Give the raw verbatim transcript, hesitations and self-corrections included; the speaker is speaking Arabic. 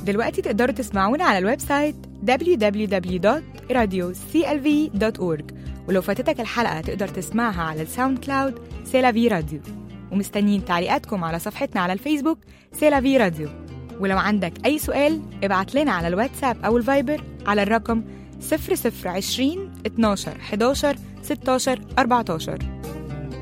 دلوقتي تقدروا تسمعونا على الويب سايت دبليو دبليو دبليو دوت راديو سي إل في دوت أورج، ولو فاتتك الحلقة تقدر تسمعها على الساوند كلاود سيلافي راديو. ومستنيين تعليقاتكم على صفحتنا على الفيسبوك سيلافي راديو. ولو عندك أي سؤال ابعت لنا على الواتساب أو الفايبر على الرقم صفر صفر عشرين اتناشر حداشر ستاشر أربعتاشر.